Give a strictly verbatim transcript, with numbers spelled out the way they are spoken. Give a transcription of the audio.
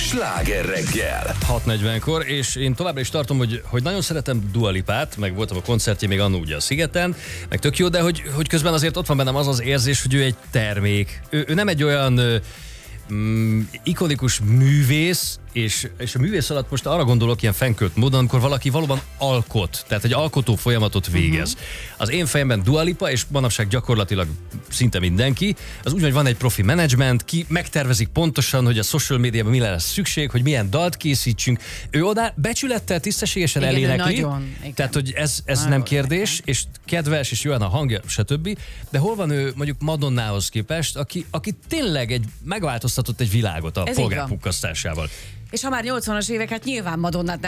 Sláger reggel. hat negyvenkor, és én továbbra is tartom, hogy, hogy nagyon szeretem Dua Lipát, meg voltam a koncertje még annó ugye a Szigeten, meg tök jó, de hogy, hogy közben azért ott van bennem az az érzés, hogy ő egy termék. Ő, ő nem egy olyan ö, mm, ikonikus művész, és, és a művész alatt most arra gondolok ilyen fenkölt módon, amikor valaki valóban alkot, tehát egy alkotó folyamatot végez. Uh-huh. Az én fejemben Dua Lipa, és manapság gyakorlatilag szinte mindenki, az úgy, hogy van egy profi menedzsment, ki megtervezik pontosan, hogy a social médiában mire lesz szükség, hogy milyen dalt készítsünk. Ő oda becsülettel, tisztességesen Igen, elénekli, nagyon, igen. tehát hogy ez, ez Nagyon nem kérdés, igen. és kedves, és jó a hangja, stb. De hol van ő mondjuk Madonnához képest, aki, aki tényleg egy, megváltoztatott egy világot a Ez így van. polgárpukkasztásával. És ha már nyolcvanas évek, hát nyilván Madonnát nem